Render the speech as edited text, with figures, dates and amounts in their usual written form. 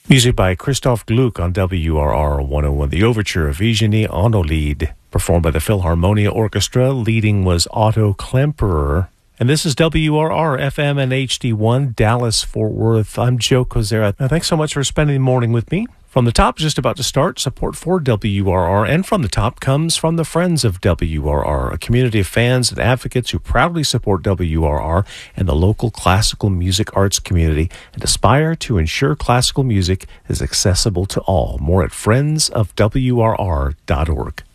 Music by Christoph Gluck on WRR 101. The overture of Eugenie Onolied, performed by the Philharmonia Orchestra. Leading was Otto Klemperer. And this is WRR FM and HD1, Dallas, Fort Worth. I'm Joe Kozera. Now, thanks so much for spending the morning with me. From the Top, just about to start, support for WRR. And From the Top comes from the Friends of WRR, a community of fans and advocates who proudly support WRR and the local classical music arts community and aspire to ensure classical music is accessible to all. More at friendsofwrr.org.